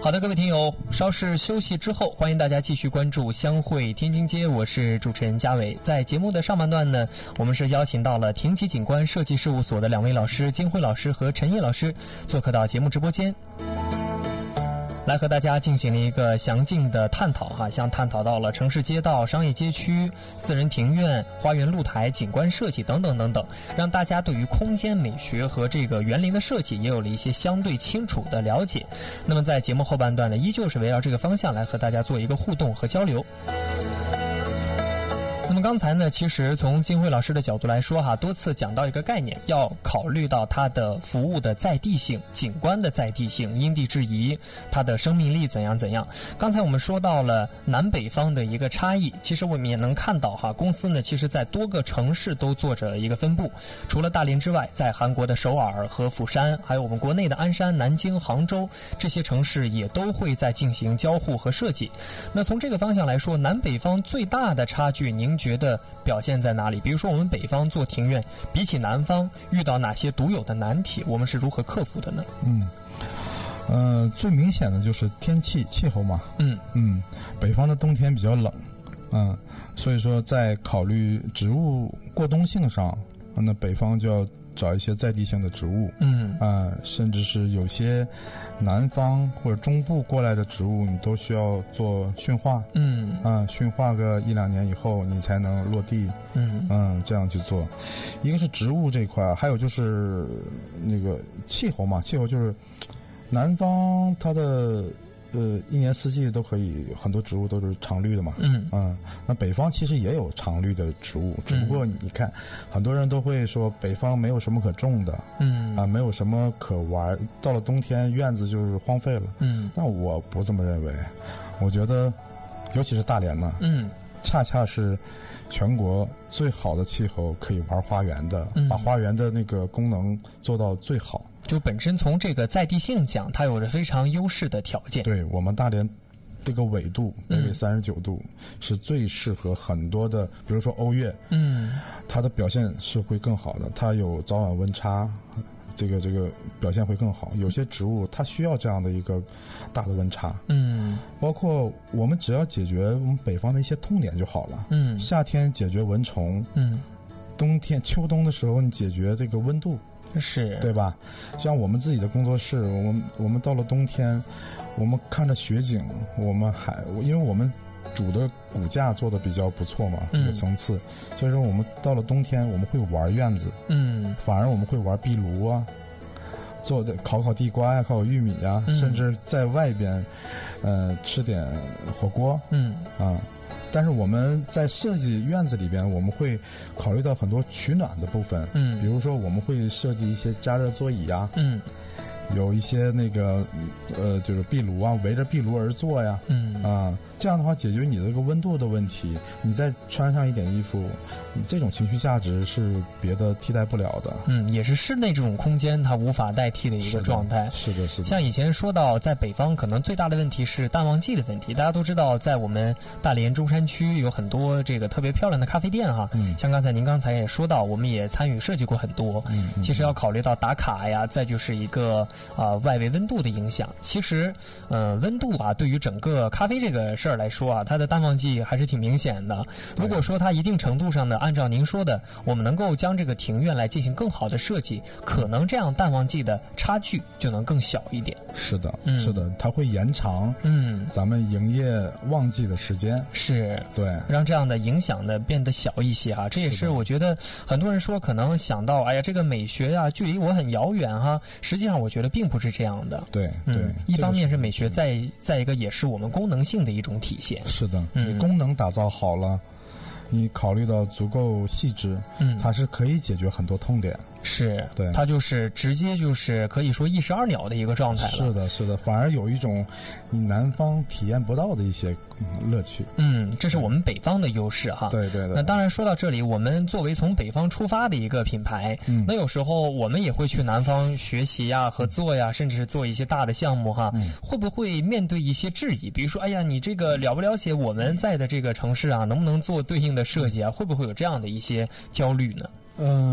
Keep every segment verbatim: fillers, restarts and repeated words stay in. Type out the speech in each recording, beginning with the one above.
好的，各位听友，稍事休息之后，欢迎大家继续关注相会天津街，我是主持人嘉伟。在节目的上半段呢，我们是邀请到了庭吉景观设计事务所的两位老师，金辉老师和陈烨老师，做客到节目直播间，来和大家进行了一个详尽的探讨哈，像探讨到了城市街道、商业街区、私人庭院、花园露台、景观设计等等等等，让大家对于空间美学和这个园林的设计也有了一些相对清楚的了解。那么在节目后半段呢，依旧是围绕这个方向来和大家做一个互动和交流。那么刚才呢，其实从金辉老师的角度来说哈，多次讲到一个概念，要考虑到它的服务的在地性、景观的在地性、因地制宜，它的生命力怎样怎样。刚才我们说到了南北方的一个差异，其实我们也能看到哈，公司呢其实在多个城市都做着一个分布，除了大连之外，在韩国的首尔和釜山，还有我们国内的鞍山、南京、杭州这些城市也都会在进行交互和设计。那从这个方向来说，南北方最大的差距，您觉得表现在哪里？比如说我们北方做庭院，比起南方遇到哪些独有的难题，我们是如何克服的呢？ 嗯，呃，最明显的就是天气气候嘛。嗯嗯，北方的冬天比较冷，嗯，所以说在考虑植物过冬性上，那北方就要找一些在地性的植物，嗯啊、呃，甚至是有些南方或者中部过来的植物，你都需要做驯化，嗯啊、呃，驯化个一两年以后，你才能落地，嗯嗯，这样去做。一个是植物这一块，还有就是那个气候嘛，气候就是南方它的。呃，一年四季都可以，很多植物都是常绿的嘛。嗯啊，那北方其实也有常绿的植物，只不过你看，嗯、很多人都会说北方没有什么可种的，嗯啊，没有什么可玩，到了冬天院子就是荒废了。嗯，但我不这么认为，我觉得，尤其是大连呢，嗯，恰恰是全国最好的气候，可以玩花园的，嗯、把花园的那个功能做到最好。 就本身从这个在地性讲，它有着非常优势的条件。 对，我们大连这个纬度，北纬三十九度、嗯，是最适合很多的，比如说欧月，嗯，它的表现是会更好的，它有早晚温差，这个这个表现会更好。有些植物它需要这样的一个大的温差，嗯，包括我们只要解决我们北方的一些痛点就好了，嗯，夏天解决蚊虫，嗯，冬天秋冬的时候你解决这个温度。 是对吧？像我们自己的工作室，我们我们到了冬天，我们看着雪景，我们还因为我们主的骨架做的比较不错嘛，有层次，嗯、所以说我们到了冬天我们会玩院子，嗯，反而我们会玩壁炉啊，做的烤烤地瓜呀、啊，烤烤玉米呀、啊嗯，甚至在外边，呃，吃点火锅，嗯啊。但是我们在设计院子里边，我们会考虑到很多取暖的部分，嗯，比如说我们会设计一些加热座椅啊，嗯，有一些那个呃，就是壁炉啊，围着壁炉而坐呀，嗯啊，这样的话解决你的这个温度的问题，你再穿上一点衣服，这种情绪价值是别的替代不了的。 嗯，也是室内这种空间它无法代替的一个状态。 是的，是的。 像以前说到在北方，可能最大的问题是淡旺季的问题。大家都知道，在我们大连中山区有很多这个特别漂亮的咖啡店哈。嗯。像刚才您刚才也说到，我们也参与设计过很多。嗯。嗯其实要考虑到打卡呀，再就是一个啊、呃、外围温度的影响。其实，呃，温度啊，对于整个咖啡这个事儿来说啊，它的淡旺季还是挺明显的。如果说它一定程度上呢，按照您说的，我们能够将这个庭院来进行更好的设计，可能这样淡旺季的差距就能更小一点。 是的，嗯、是的，它会延长嗯咱们营业旺季的时间， 是对， 让这样的影响呢变得小一些哈。这也是我觉得很多人说可能想到，哎呀，这个美学啊，距离我很遥远哈。实际上，我觉得并不是这样的。 对对、嗯， 一方面是美学，再再一个也是我们功能性的一种体现。 是的，嗯、你功能打造好了。你考虑到足够细致，嗯，它是可以解决很多痛点。 是， 对， 它就是直接就是可以说一石二鸟的一个状态了。 是的，是的，反而有一种你南方体验不到的一些乐趣。 嗯，这是我们北方的优势哈。 对对对。 那当然说到这里，我们作为从北方出发的一个品牌，嗯，那有时候我们也会去南方学习呀、合作呀，甚至是做一些大的项目哈。嗯，会不会面对一些质疑？比如说，哎呀，你这个了不了解我们在的这个城市啊，能不能做对应的设计啊？会不会有这样的一些焦虑呢？ 嗯、呃，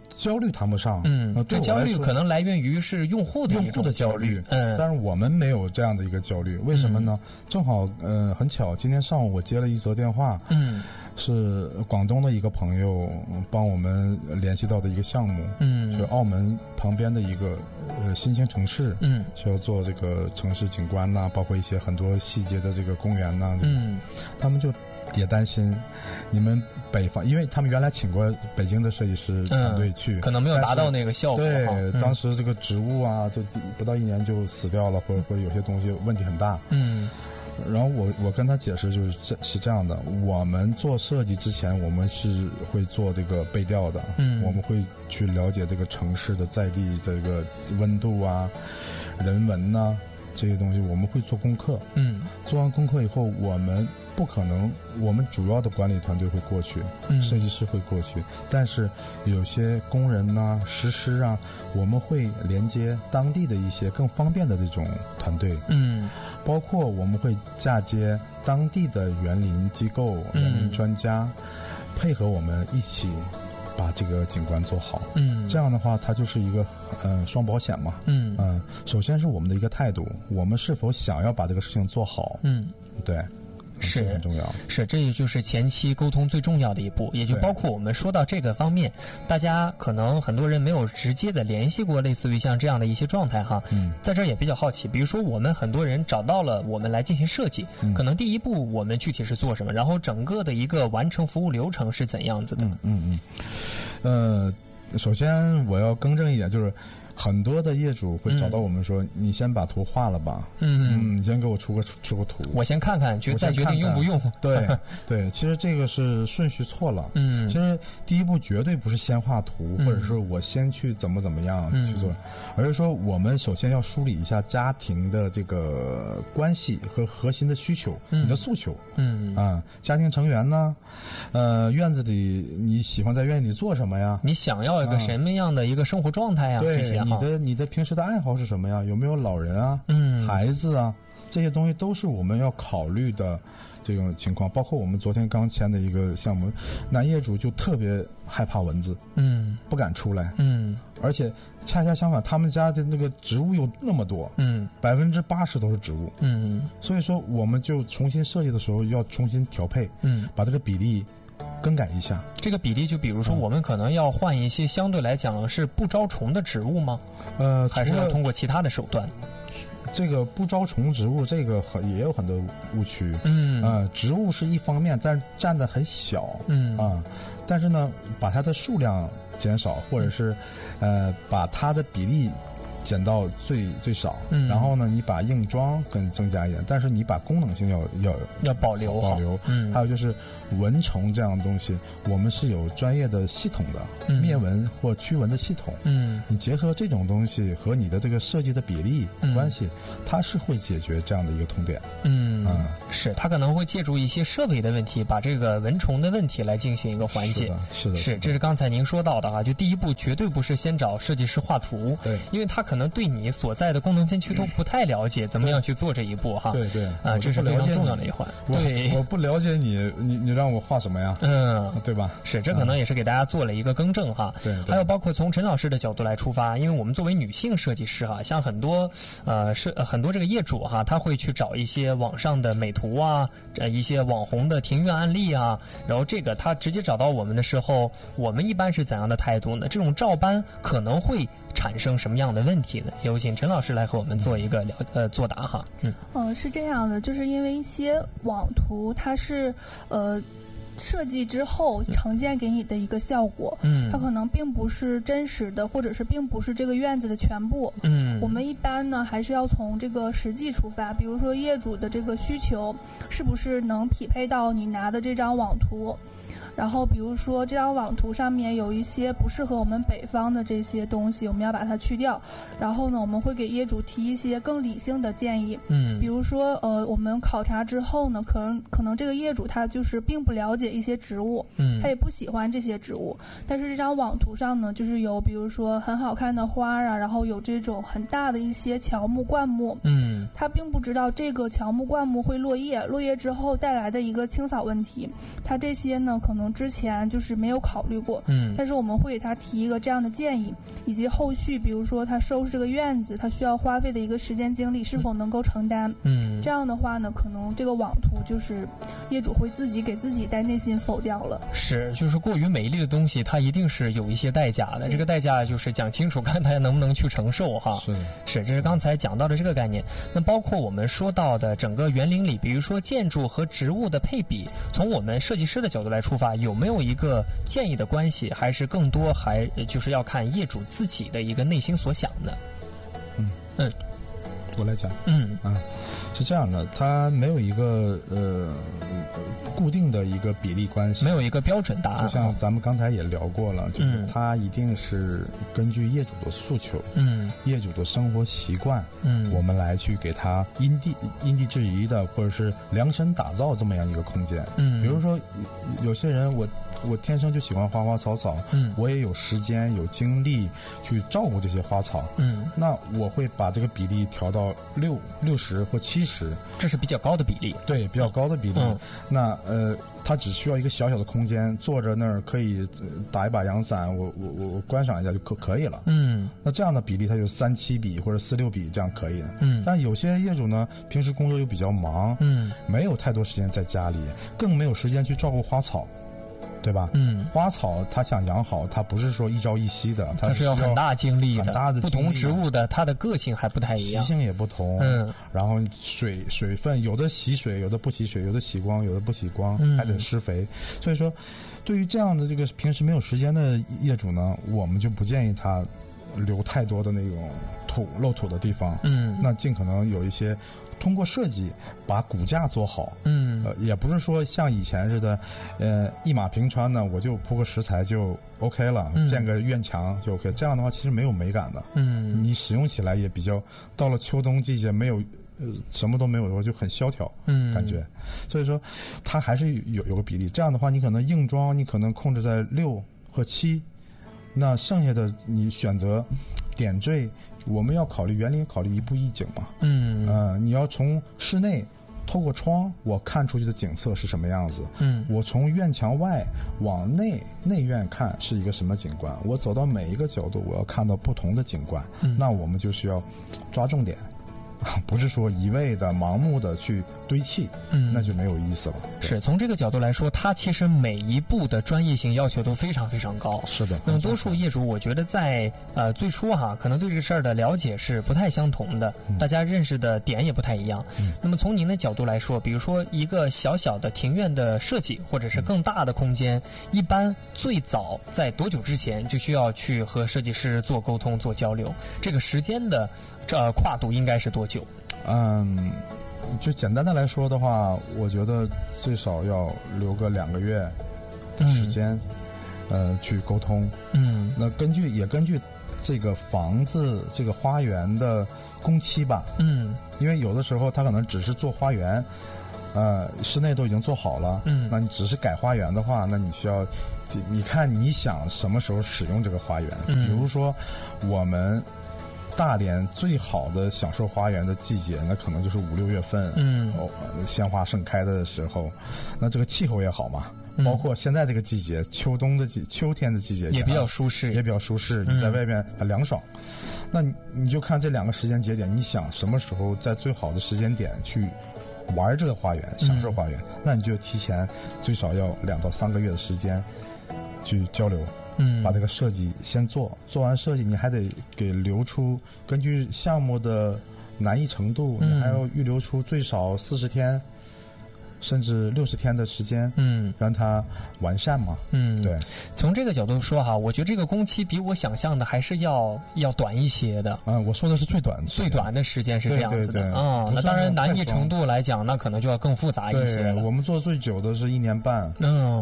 焦虑谈不上， 嗯，这焦虑可能来源于是用户的用户的焦虑， 嗯， 但是我们没有这样的一个焦虑，为什么呢？嗯、正好，呃，很巧，今天上午我接了一则电话， 嗯， 是广东的一个朋友帮我们联系到的一个项目， 嗯， 是澳门旁边的一个呃新兴城市， 嗯， 需要做这个城市景观呐、啊，包括一些很多细节的这个公园呐、啊， 嗯， 他们就。也担心你们北方，因为他们原来请过北京的设计师团队去、 嗯，可能没有达到那个效果。 对、 嗯， 当时这个植物啊，就不到一年就死掉了，或者或者有些东西问题很大。 嗯， 然后我我跟他解释就是这是这样的，我们做设计之前，我们是会做这个背调的， 嗯， 我们会去了解这个城市的在地这个温度啊、人文呐、啊、这些东西，我们会做功课。 嗯， 做完功课以后，我们。不可能，我们主要的管理团队会过去， 嗯、 设计师会过去，但是有些工人呐、啊、实施啊，我们会连接当地的一些更方便的这种团队， 嗯， 包括我们会嫁接当地的园林机构、园林专家，嗯、配合我们一起把这个景观做好。 嗯， 这样的话，它就是一个呃双保险嘛。 嗯嗯、呃，首先是我们的一个态度，我们是否想要把这个事情做好。 嗯， 对。 是很重要， 是这也就是前期沟通最重要的一步，也就包括我们说到这个方面，大家可能很多人没有直接的联系过类似于像这样的一些状态哈。 嗯， 在这儿也比较好奇，比如说我们很多人找到了我们来进行设计， 嗯、 可能第一步我们具体是做什么，然后整个的一个完成服务流程是怎样子的？ 嗯嗯嗯，呃，首先我要更正一点，就是。很多的业主会找到我们说：“嗯、你先把图画了吧， 嗯嗯，你先给我出个出个图， 我先看看，决再决定用不用。看看” 对对，其实这个是顺序错了。 嗯， 其实第一步绝对不是先画图， 嗯、 或者是我先去怎么怎么样去做， 嗯、 而是说我们首先要梳理一下家庭的这个关系和核心的需求， 嗯、 你的诉求。 嗯啊，家庭成员呢，呃，院子里你喜欢在院子里做什么呀？ 你想要一个什么样的一个生活状态呀？ 对， 这些你的你的平时的爱好是什么呀？有没有老人啊？ 嗯， 孩子啊？这些东西都是我们要考虑的这种情况。包括我们昨天刚签的一个项目，男业主就特别害怕蚊子， 嗯， 不敢出来， 嗯， 而且恰恰相反，他们家的那个植物有那么多， 嗯， 百分之八十都是植物， 嗯， 所以说我们就重新设计的时候要重新调配， 嗯， 把这个比例更改一下。 这个比例就比如说我们可能要换一些相对来讲是不招虫的植物吗？ 呃， 还是要通过其他的手段？ 这个不招虫植物，这个很也有很多误区。 嗯， 呃，植物是一方面，但是占的很小。 嗯啊，但是呢，把它的数量减少，或者是，呃，把它的比例减到最最少。 嗯， 然后呢，你把硬装更增加一点，但是你把功能性要要要保留保留。 嗯， 还有就是蚊虫这样的东西，我们是有专业的系统的， 嗯、 灭蚊或驱蚊的系统。 嗯， 你结合这种东西和你的这个设计的比例关系， 嗯、 它是会解决这样的一个痛点。 嗯嗯， 是，它可能会借助一些设备的问题，把这个蚊虫的问题来进行一个缓解。 是的，是的， 是，这是刚才您说到的啊，就第一步绝对不是先找设计师画图， 对， 因为他可能对你所在的功能分区都不太了解，怎么样去做这一步哈？ 对对， 啊，这是非常重要的一环。对， 我不了解你，你你让我画什么呀？ 嗯， 对吧？ 是，这可能也是给大家做了一个更正哈。 对， 还有包括从陈老师的角度来出发，因为我们作为女性设计师哈，像很多呃是很多这个业主哈，他会去找一些网上的美图啊，呃一些网红的庭院案例啊，然后这个他直接找到我们的时候，我们一般是怎样的态度呢？这种照搬可能会产生什么样的问题呢？有请陈老师来和我们做一个了呃作答哈。嗯， 呃，是这样的，就是因为一些网图它是呃。设计之后呈现给你的一个效果， 嗯， 它可能并不是真实的，或者是并不是这个院子的全部， 嗯， 我们一般呢还是要从这个实际出发，比如说业主的这个需求是不是能匹配到你拿的这张网图。然后比如说这张网图上面有一些不适合我们北方的这些东西，我们要把它去掉。然后呢，我们会给业主提一些更理性的建议。 嗯， 比如说呃，我们考察之后呢，可能可能这个业主他就是并不了解一些植物， 嗯， 他也不喜欢这些植物。但是这张网图上呢，就是有比如说很好看的花啊，然后有这种很大的一些乔木、灌木， 嗯， 他并不知道这个乔木灌木会落叶，落叶之后带来的一个清扫问题，他这些呢可能之前就是没有考虑过。嗯，但是我们会给他提一个这样的建议，以及后续比如说他收拾这个院子，他需要花费的一个时间精力是否能够承担。嗯，这样的话呢，可能这个网图就是业主会自己给自己在内心否掉了。 是，就是过于美丽的东西，它一定是有一些代价的。这个代价就是讲清楚，看大家能不能去承受哈。 是是，这是刚才讲到的这个概念。那包括我们说到的整个园林里，比如说建筑和植物的配比，从我们设计师的角度来出发，有没有一个建议的关系，还是更多还就是要看业主自己的一个内心所想呢？ 嗯嗯，我来讲。 嗯啊，是这样的，它没有一个呃固定的一个比例关系， 没有一个标准答案。 就像咱们刚才也聊过了，就是它一定是根据业主的诉求，嗯，业主的生活习惯，嗯，我们来去给他因地因地制宜的，或者是量身打造这么样一个空间。嗯，比如说有些人我我天生就喜欢花花草草，嗯，我也有时间有精力去照顾这些花草，嗯，那我会把这个比例调到六六十或七十， 这是比较高的比例。 对，比较高的比例。嗯，那呃，他只需要一个小小的空间，坐着那儿可以打一把阳伞，我我我我观赏一下就可可以了。嗯，那这样的比例它就三七比或者四六比，这样可以。嗯，但是有些业主呢，平时工作又比较忙，嗯，没有太多时间在家里，更没有时间去照顾花草。对吧？嗯，花草它想养好，它不是说一朝一夕的， 它是要很大精力的， 很大的不同植物的它的个性还不太一样， 习性也不同。嗯，然后水水分有的喜水，有的不喜水，有的喜光，有的不喜光，嗯、还得施肥。所以说，对于这样的这个平时没有时间的业主呢，我们就不建议他留太多的那种土漏土的地方。嗯，那尽可能有一些。通过设计把骨架做好，嗯，呃，也不是说像以前似的，呃，一马平川呢，我就铺个石材就 OK 了，嗯、建个院墙就 OK。这样的话其实没有美感的，嗯，你使用起来也比较，到了秋冬季节没有，呃，什么都没有的话就很萧条，嗯，感觉。所以说，它还是有有个比例。这样的话，你可能硬装，你可能控制在六和七，那剩下的你选择点缀。我们要考虑园林，考虑一步一景嘛。嗯，呃，你要从室内透过窗，我看出去的景色是什么样子。嗯，我从院墙外往内内院看是一个什么景观。我走到每一个角度，我要看到不同的景观。嗯，那我们就需要抓重点。不是说一味的盲目的去堆砌，嗯，那就没有意思了。 是从这个角度来说，它其实每一步的专业性要求都非常非常高。 是的。 那么多数业主，我觉得在呃最初哈，可能对这个事儿的了解是不太相同的，嗯、大家认识的点也不太一样。嗯、那么从您的角度来说，比如说一个小小的庭院的设计，或者是更大的空间，嗯、一般最早在多久之前就需要去和设计师做沟通、做交流？这个时间的这、呃、跨度应该是多久？ 嗯，就简单的来说的话，我觉得最少要留个两个月的时间，嗯、呃，去沟通。嗯，那根据也根据这个房子、这个花园的工期吧。嗯，因为有的时候他可能只是做花园，呃，室内都已经做好了。嗯，那你只是改花园的话，那你需要，你看你想什么时候使用这个花园？嗯，比如说我们。大连最好的享受花园的季节，那可能就是五六月份，嗯，哦，鲜花盛开的时候，那这个气候也好嘛，嗯、包括现在这个季节，秋冬的季，秋天的季节也比较舒适， 也比较舒适，你在外面很凉爽。嗯、那你你就看这两个时间节点，你想什么时候在最好的时间点去玩这个花园，享受花园，嗯、那你就提前最少要两到三个月的时间去交流。嗯，把这个设计先做，做完设计你还得给留出，根据项目的难易程度，嗯、你还要预留出最少四十天，甚至六十天的时间，嗯，让它完善嘛。嗯，对。 从这个角度说哈，我觉得这个工期比我想象的还是要要短一些的。 啊，我说的是最短的， 最短的时间是这样子的。 对对对啊、嗯，那当然难易程度来讲，那可能就要更复杂一些了。 对，我们做最久的是一年半。 嗯。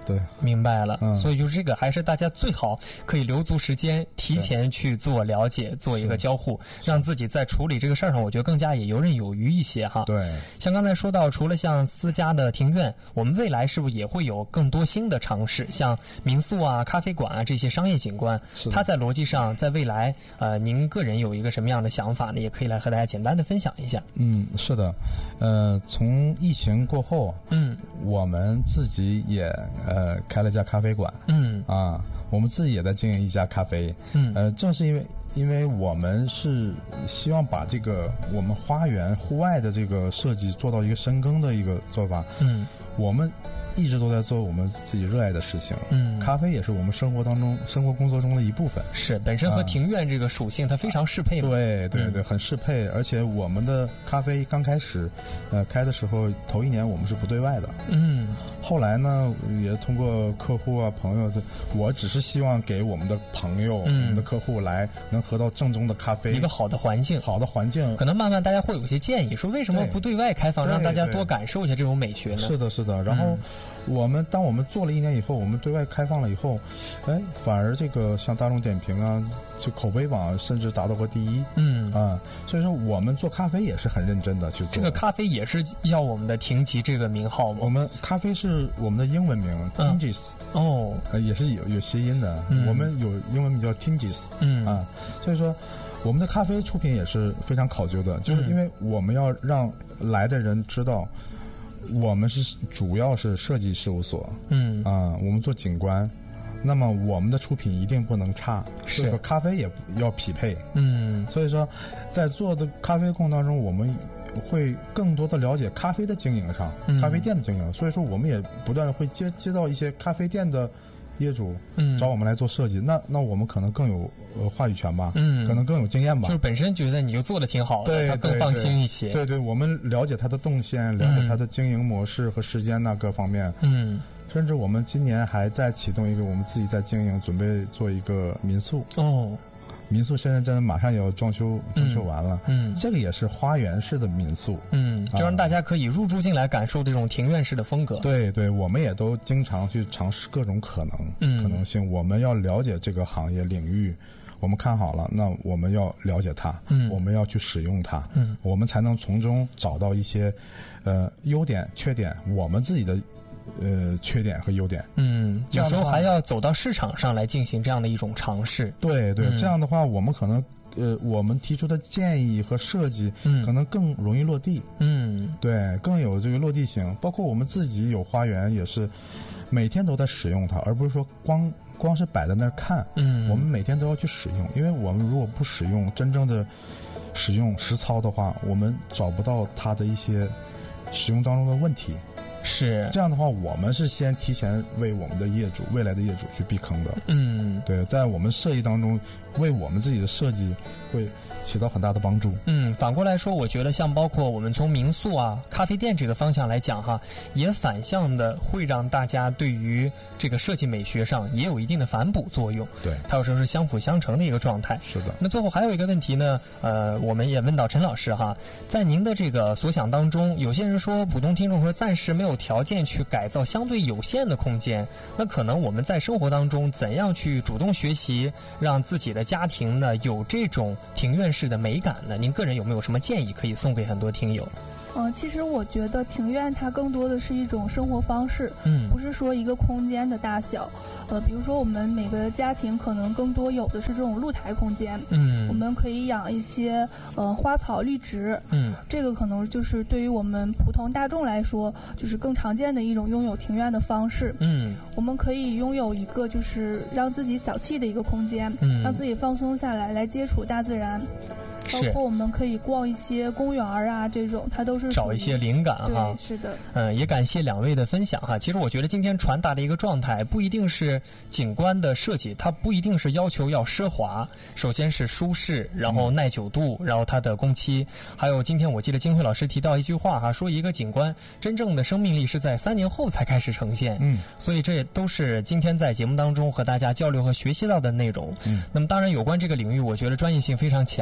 对， 明白了。嗯，所以就是这个，还是大家最好可以留足时间，提前去做了解，做一个交互，让自己在处理这个事儿上，我觉得更加也游刃有余一些哈。 对， 像刚才说到，除了像私家的庭院，我们未来是不是也会有更多新的尝试？像民宿啊、咖啡馆啊这些商业景观，它在逻辑上，在未来，呃，您个人有一个什么样的想法呢？也可以来和大家简单的分享一下。 嗯，是的，呃，从疫情过后，嗯，我们自己也呃开了家咖啡馆，嗯啊，我们自己也在经营一家咖啡，嗯，呃，正是因为因为我们是希望把这个我们花园户外的这个设计做到一个深耕的一个做法，嗯，我们一直都在做我们自己热爱的事情，嗯，咖啡也是我们生活当中、生活工作中的一部分。 是，本身和庭院这个属性它非常适配嘛。 对对对，很适配。而且我们的咖啡刚开始，呃，开的时候头一年我们是不对外的，嗯，后来呢，也通过客户啊、朋友的，我只是希望给我们的朋友、嗯、我们的客户来能喝到正宗的咖啡， 一个好的环境， 好的环境。 可能慢慢大家会有一些建议，说为什么不对外开放，让大家多感受一下这种美学呢？ 是的，是的。然后。嗯，我们当我们做了一年以后，我们对外开放了以后，哎，反而这个像大众点评啊，就口碑榜甚至达到过第一。嗯啊，所以说我们做咖啡也是很认真的去做。 这个咖啡也是要我们的廷吉这个名号吗？ 我们咖啡是我们的英文名 Tingis、嗯、哦、呃，也是有有谐音的、嗯。我们有英文名叫 Tingis。嗯啊，所以说我们的咖啡出品也是非常考究的，就是因为我们要让来的人知道。我们是主要是设计事务所，嗯啊、呃，我们做景观，那么我们的出品一定不能差， 是个咖啡也要匹配，嗯，所以说，在做的咖啡过程当中，我们会更多的了解咖啡的经营上，嗯、咖啡店的经营，所以说我们也不断会接接到一些咖啡店的业主，嗯，找我们来做设计，那那我们可能更有呃话语权吧，嗯，可能更有经验吧， 就是本身觉得你就做的挺好的， 对， 他更放心一些。 对 对, 对，我们了解他的动线，了解他的经营模式和时间呐、啊、各方面，嗯，甚至我们今年还在启动一个我们自己在经营，准备做一个民宿哦。民宿现在真的马上也要装修，装修完了。嗯，这个也是花园式的民宿。嗯， 就让大家可以入住进来，感受这种庭院式的风格。 对对，我们也都经常去尝试各种可能、嗯、可能性。我们要了解这个行业领域，我们看好了，那我们要了解它，嗯，我们要去使用它，嗯，我们才能从中找到一些，呃，优点、缺点，我们自己的。呃，缺点和优点， 嗯，有时候还要走到市场上来进行这样的一种尝试。 对对、嗯，这样的话，我们可能呃，我们提出的建议和设计，嗯，可能更容易落地。嗯，对，更有这个落地性。包括我们自己有花园，也是每天都在使用它，而不是说光光是摆在那儿看。嗯，我们每天都要去使用，因为我们如果不使用，真正的使用实操的话，我们找不到它的一些使用当中的问题。 是这样的话，我们是先提前为我们的业主、未来的业主去避坑的。嗯，对，在我们设计当中，为我们自己的设计会起到很大的帮助。 嗯，反过来说，我觉得像包括我们从民宿啊、咖啡店这个方向来讲哈，也反向的会让大家对于这个设计美学上也有一定的反哺作用。 对， 它有时候是相辅相成的一个状态。 是的。 那最后还有一个问题呢，呃，我们也问到陈老师哈，在您的这个所想当中，有些人说，普通听众说暂时没有条件去改造相对有限的空间，那可能我们在生活当中怎样去主动学习，让自己的家庭呢有这种庭院式的美感呢？您个人有没有什么建议可以送给很多听友？ 嗯、呃，其实我觉得庭院它更多的是一种生活方式，嗯，不是说一个空间的大小。呃，比如说我们每个家庭可能更多有的是这种露台空间，嗯，我们可以养一些呃花草绿植，嗯，这个可能就是对于我们普通大众来说，就是更常见的一种拥有庭院的方式，嗯，我们可以拥有一个就是让自己小憩的一个空间，嗯，让自己放松下来，来接触大自然。包括我们可以逛一些公园啊，这种它都是找一些灵感哈。 是的， 嗯，也感谢两位的分享哈。其实我觉得今天传达的一个状态，不一定是景观的设计，它不一定是要求要奢华，首先是舒适，然后耐久度，然后它的工期，还有今天我记得金辉老师提到一句话哈，说一个景观真正的生命力是在三年后才开始呈现。嗯，所以这都是今天在节目当中和大家交流和学习到的内容。嗯，那么当然有关这个领域，我觉得专业性非常强，我们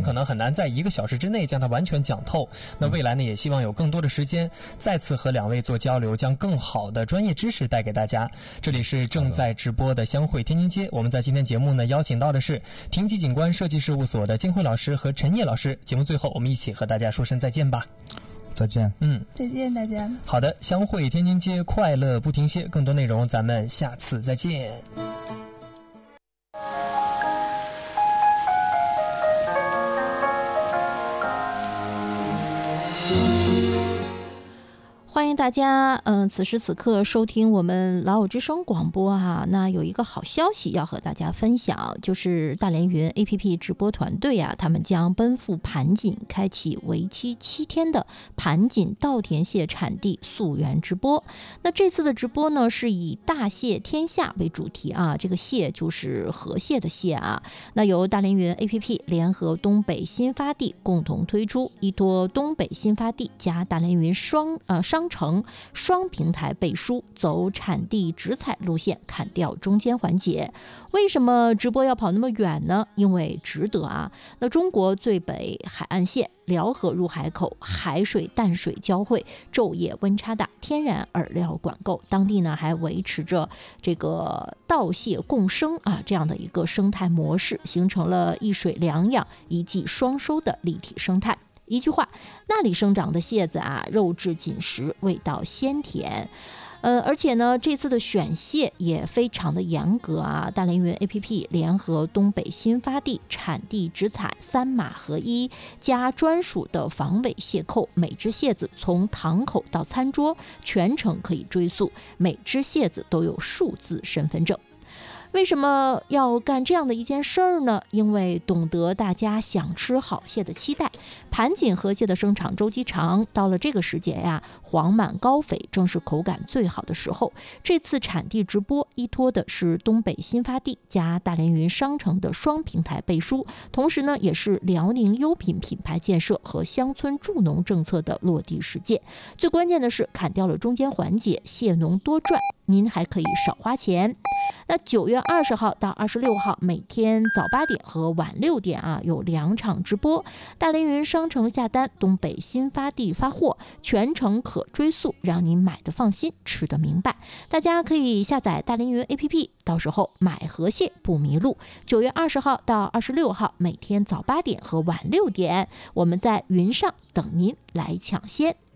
可能很难在一个小时之内将它完全讲透。那未来呢，也希望有更多的时间再次和两位做交流，将更好的专业知识带给大家。这里是正在直播的相会天津街，我们在今天节目呢邀请到的是庭吉景观设计事务所的金慧老师和陈烨老师。节目最后，我们一起和大家说声再见吧。 再见。 嗯， 再见大家。 好的，相会天津街，快乐不停歇。更多内容咱们下次再见。 欢迎大家，嗯、呃，此时此刻收听我们老友之声广播哈、啊。那有一个好消息要和大家分享，就是大连云 A P P 直播团队啊，他们将奔赴盘锦，开启为期七天的盘锦稻田蟹产地溯源直播。那这次的直播呢，是以大蟹天下为主题啊，这个蟹就是河蟹的蟹啊。那由大连云 A P P 联合东北新发地共同推出，依托东北新发地加大连云双呃商城双平台背书，走产地直采路线，砍掉中间环节。为什么直播要跑那么远呢？因为值得啊。那中国最北海岸线辽河入海口，海水淡水交汇，昼夜温差大，天然饵料管够，当地呢还维持着这个稻蟹共生啊这样的一个生态模式，形成了一水两养一季双收的立体生态。一句话，那里生长的蟹子啊，肉质紧实，味道鲜甜。呃，而且呢，这次的选蟹也非常的严格啊。大连云 A P P 联合东北新发地产地直采三码合一，加专属的防伪蟹扣，每只蟹子从塘口到餐桌全程可以追溯，每只蟹子都有数字身份证。为什么要干这样的一件事儿呢？因为懂得大家想吃好蟹的期待。盘锦河蟹的生长周期长，到了这个时节呀，黄满高肥正是口感最好的时候。这次产地直播依托的是东北新发地加大连云商城的双平台背书，同时呢，也是辽宁优品品牌建设和乡村助农政策的落地实践。最关键的是砍掉了中间环节，蟹农多赚，您还可以少花钱。那九月二十号到二十六号，每天早八点和晚六点啊，有两场直播。大连云商城下单，东北新发地发货，全程可追溯，让您买的放心，吃得明白。大家可以下载大连云 A P P， 到时候买河蟹不迷路。九月二十号到二十六号，每天早八点和晚六点，我们在云上等您来抢先。